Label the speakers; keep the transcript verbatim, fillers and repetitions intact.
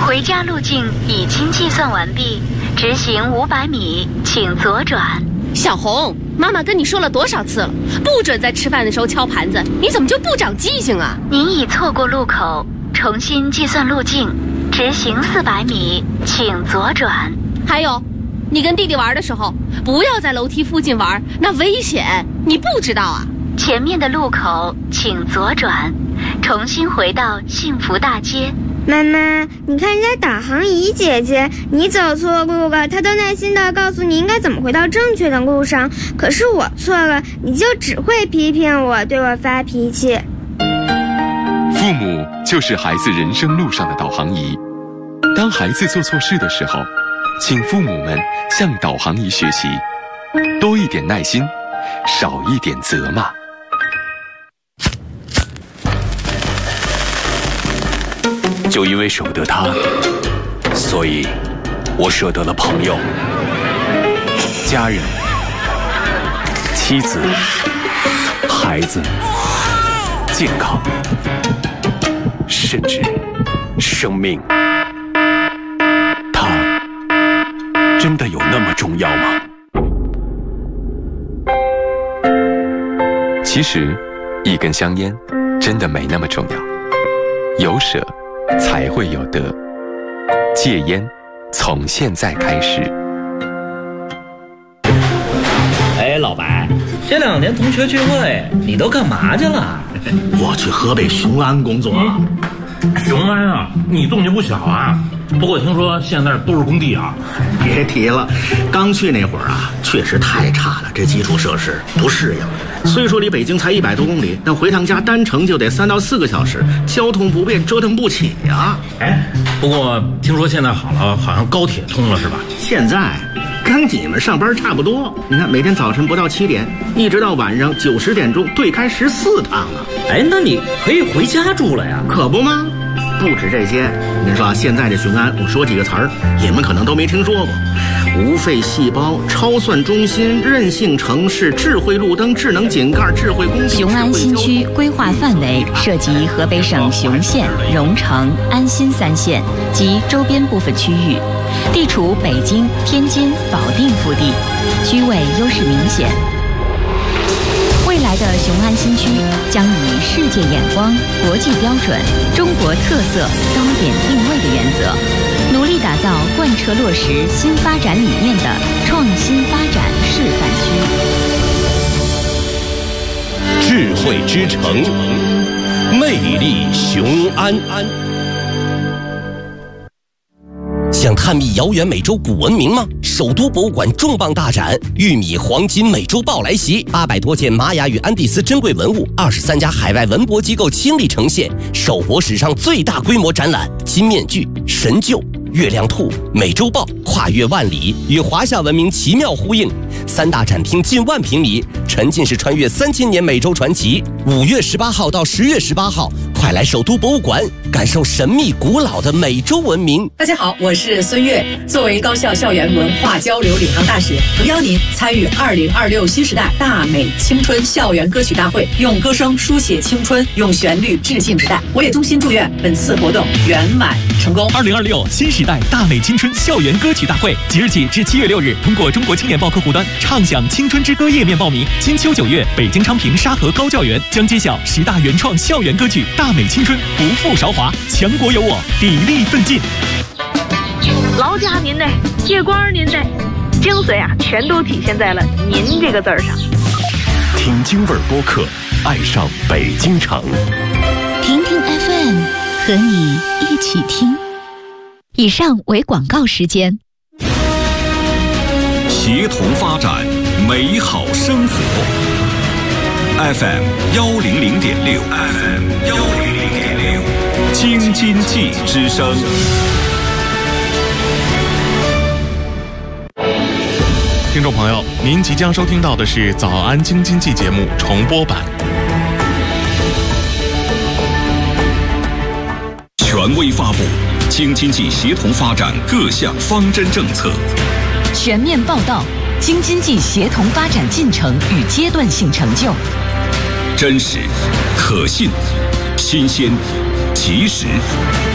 Speaker 1: 回家路径已经计算完毕，直行五百米，请左转。
Speaker 2: 小红，妈妈跟你说了多少次了，不准在吃饭的时候敲盘子，你怎么就不长记性啊？
Speaker 1: 您已错过路口，重新计算路径，直行四百米，请左转。
Speaker 2: 还有，你跟弟弟玩的时候，不要在楼梯附近玩，那危险，你不知道啊？
Speaker 1: 前面的路口请左转，重新回到幸福大街。
Speaker 3: 妈妈，你看人家导航仪姐姐，你走错路了，她都耐心地告诉你应该怎么回到正确的路上，可是我错了，你就只会批评我，对我发脾气。
Speaker 4: 父母就是孩子人生路上的导航仪，当孩子做错事的时候，请父母们向导航仪学习，多一点耐心，少一点责骂。
Speaker 5: 就因为舍不得他，所以我舍得了朋友、家人、妻子、孩子、健康，甚至生命。他真的有那么重要吗？
Speaker 4: 其实，一根香烟真的没那么重要，有舍才会有得。戒烟，从现在开始。
Speaker 6: 哎，老白，这两年同学聚会，你都干嘛去了？
Speaker 7: 我去河北雄安工作。
Speaker 8: 嗯、雄安啊，你动静不小啊。不过听说现在都是工地啊。
Speaker 7: 别提了，刚去那会儿啊，确实太差了，这基础设施不适应。虽说离北京才一百多公里，但回趟家单程就得三到四个小时，交通不便，折腾不起呀。
Speaker 8: 哎，不过听说现在好了，好像高铁通了是吧？
Speaker 7: 现在跟你们上班差不多。你看，每天早晨不到七点，一直到晚上九十点钟，对开十四趟啊。
Speaker 6: 哎，那你可以回家住了呀？
Speaker 7: 可不吗？不止这些，我跟你说，现在这雄安，我说几个词儿，你们可能都没听说过：无废细胞、超算中心、韧性城市、智慧路灯、智能井盖、智慧公
Speaker 9: 雄安新区规划范围涉及河北省雄县、荣成、安新三县及周边部分区域，地处北京、天津、保定腹地，区位优势明显。未来的雄安新区将以世界眼光、国际标准、中国特色高点定位的原则，努力打造贯彻落实新发展理念的创新发展示范
Speaker 5: 区。智慧之城，魅力雄安。想探秘遥远美洲古文明吗？首都博物馆重磅大展“玉米黄金美洲豹”来袭，八百多件玛雅与安第斯珍贵文物，二十三家海外文博机构倾力呈现，首博史上最大规模展览，金面具、神鹫、月亮兔、美洲豹跨越万里，与华夏文明奇妙呼应。三大展厅近万平米，沉浸式穿越三千年美洲传奇。五月十八号到十月十八号，快来首都博物馆，感受神秘古老的美洲文明。
Speaker 10: 大家好，我是孙悦。作为高校校园文化交流领航大使，诚邀您参与二零二六新时代大美青春校园歌曲大会，用歌声书写青春，用旋律致敬时代。我也衷心祝愿本次活动圆满成功。
Speaker 11: 二零二六新时代大美青春校园歌曲大会，即日起至七月六日，通过中国青年报客户端畅享青春之歌页面报名。金秋九月，北京昌平沙河高教园将揭晓十大原创校园歌曲，大美青春，不负韶华，强国有我，砥砺奋进。
Speaker 12: 劳驾您呢，借光您呢，精髓啊，全都体现在了您这个字儿上。
Speaker 5: 听京味儿播客，爱上北京城。
Speaker 9: 听听 F M， 和你一起听。以上为广告时间。
Speaker 13: 协同发展，美好生活。F M 幺零零点六 ，F M 幺零零点六，京津冀之声。
Speaker 14: 听众朋友，您即将收听到的是《早安京津冀》节目重播版。
Speaker 13: 权威发布京津冀协同发展各项方针政策，
Speaker 9: 全面报道京津冀协同发展进程与阶段性成就，
Speaker 13: 真实、可信、新鲜、及时、